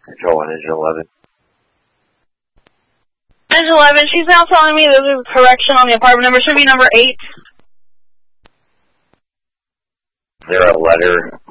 Control 1, Engine 11. Engine 11, she's now telling me there's a correction on the apartment number. Should be number 8. Is there a letter